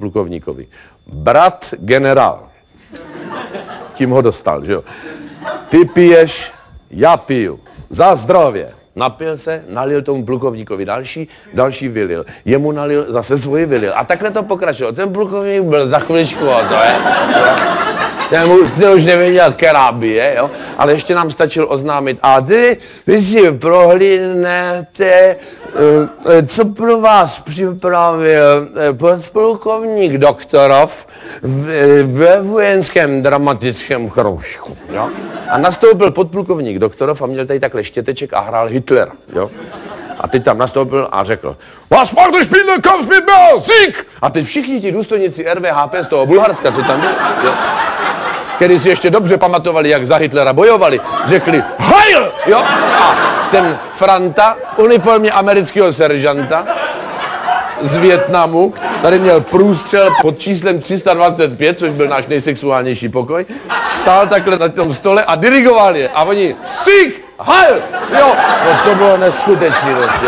plukovníkovi. Brat generál. Tím ho dostal, že jo. Ty piješ, já piju. Za zdravě. Napil se, nalil tomu plukovníkovi další vylil. Jemu nalil, zase svoji vylil. A takhle to pokračovalo. Ten plukovník byl za chviličku, a to je. Ten už nevěděl, která bije, jo. Ale ještě nám stačil oznámit. A vy si prohlídnete, co pro vás připravil podplukovník Doktorov ve vojenském dramatickém kroužku, jo. A nastoupil podplukovník Doktorov a měl tady takhle štěteček a hrál Hitler, jo. A teď tam nastoupil a řekl: Was macht der Spieler, mit mir, Sieg! A teď všichni ti důstojníci RVHP z toho Bulharska, co tam byli, jo, který si ještě dobře pamatovali, jak za Hitlera bojovali, řekli Heil! Jo? A ten Franta v uniformě amerického seržanta z Vietnamu, tady měl průstřel pod číslem 325, což byl náš nejsexuálnější pokoj, stál takhle na tom stole a dirigoval je. A oni Sieg! Heil! Jo! No to bylo neskutečný prostě.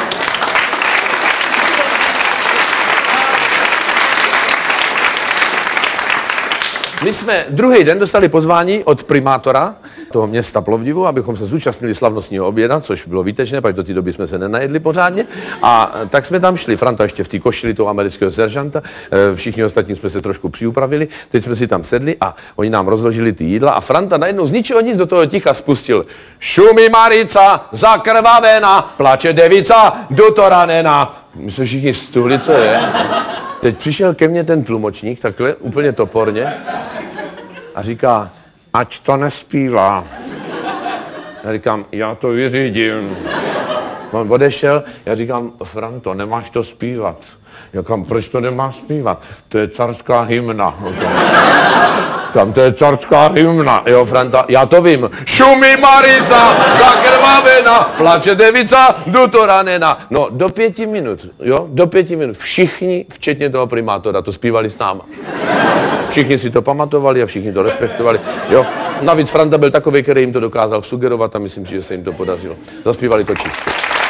My jsme druhý den dostali pozvání od primátora toho města Plovdivu, abychom se zúčastnili slavnostního oběda, což bylo výtečné, protože do té doby jsme se nenajedli pořádně. A tak jsme tam šli, Franta ještě v té košili toho amerického seržanta, všichni ostatní jsme se trošku přiupravili, teď jsme si tam sedli a oni nám rozložili ty jídla a Franta najednou z ničeho nic do toho ticha spustil: Šumí Marica, zakrvavená, plače devica, dotoranena. My jsme všichni stůli, co je. Teď přišel ke mně ten tlumočník, takhle, úplně toporně, a říká: ať to nespívá. Já říkám: já to vyřídím. On odešel, já říkám: Franto, nemáš to zpívat. Já říkám: proč to nemáš zpívat? To je carská hymna. Říkám: to je carská hymna. Jo, Franta, já to vím. Šumí Marica, zakrvavena, plače devica, dotoranena. No, do 5 minut, jo, do 5 minut. Všichni, včetně toho primátora, to zpívali s náma. Všichni si to pamatovali a všichni to respektovali, jo. Navíc Franta byl takový, který jim to dokázal vsugerovat a myslím si, že se jim to podařilo. Zaspívali to čistě.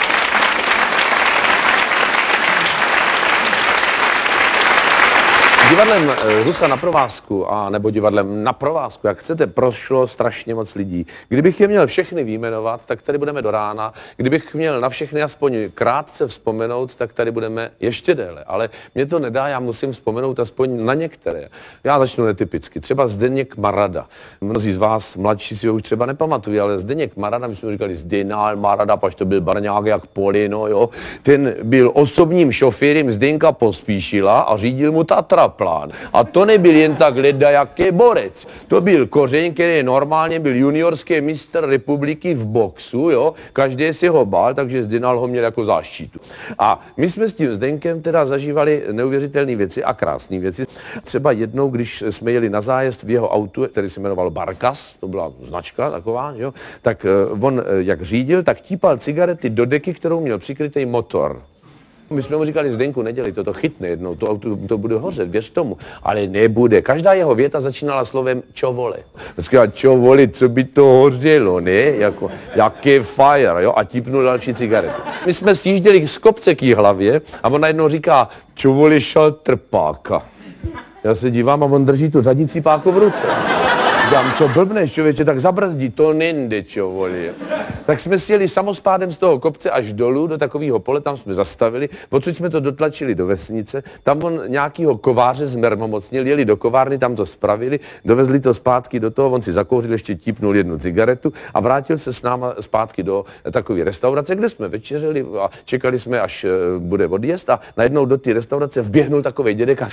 Divadlem Husa na provázku, a nebo divadlem na provázku, jak chcete, prošlo strašně moc lidí. Kdybych je měl všechny vyjmenovat, tak tady budeme do rána. Kdybych měl na všechny aspoň krátce vzpomenout, tak tady budeme ještě déle. Ale mě to nedá, já musím vzpomenout aspoň na některé. Já začnu netypicky. Třeba Zdeněk Marada. Mnozí z vás mladší si ho už třeba nepamatují, ale Zdeněk Marada, my jsme říkali Zdenal Marada, pač to byl barňák jak Polino, jo. Ten byl osobním šoférem Zdenka Pospíšila a řídil mu Tatraplán. A to nebyl jen tak ledajaký borec. To byl Kořeň, který normálně byl juniorský mistr republiky v boxu, jo. Každý si ho bál, takže Zdenal ho měl jako záštitu. A my jsme s tím Zdenkem teda zažívali neuvěřitelné věci a krásné věci. Třeba jednou, když jsme jeli na zájezd v jeho autu, který se jmenoval Barkas, to byla značka taková, jo, tak on jak řídil, tak típal cigarety do deky, kterou měl přikrytý motor. My jsme mu říkali: Zdenku, nedělej, to chytne jednou, to auto to bude hořet, věř tomu. Ale nebude. Každá jeho věta začínala slovem čo vole. Říkal: čo vole, co by to hořelo, ne? Jako, jaký fire, jo? A típnul další cigaretu. My jsme sjížděli z kopce k jí hlavě a on najednou říká: čo vole, šal trpáka. Já se dívám a on drží tu řadící páku v ruce. Říkám: čo blbneš, člověče, tak zabrzdí, to nejde, čo volí. Tak jsme sjeli samospádem z toho kopce až dolů do takového pole, tam jsme zastavili, odsud jsme to dotlačili do vesnice, tam on nějakýho kováře zmermomocnil, jeli do kovárny, tam to spravili, dovezli to zpátky do toho, on si zakouřil, ještě típnul jednu cigaretu a vrátil se s náma zpátky do takové restaurace, kde jsme večeřili a čekali jsme, až bude odjezd, a najednou do té restaurace vběhnul takovej dědek a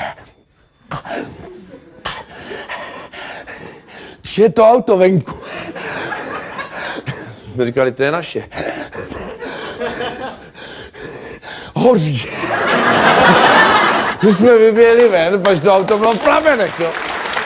je to auto venku. Jsme říkali: to je naše. Hoří. My jsme vyběhli ven, protože to auto bylo plamenek, jo.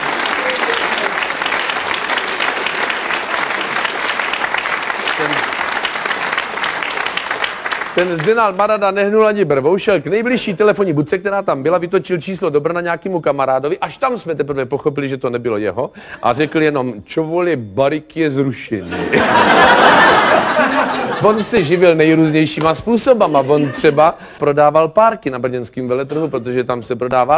Ten Zdenal Marada nehnul ani brvou, šel k nejbližší telefonní budce, která tam byla, vytočil číslo do Brna nějakému kamarádovi, až tam jsme teprve pochopili, že to nebylo jeho, a řekl jenom: čo voli, barik je zrušený. On se živil nejrůznějšíma způsobama, on třeba prodával párky na brněnském veletrhu, protože tam se prodával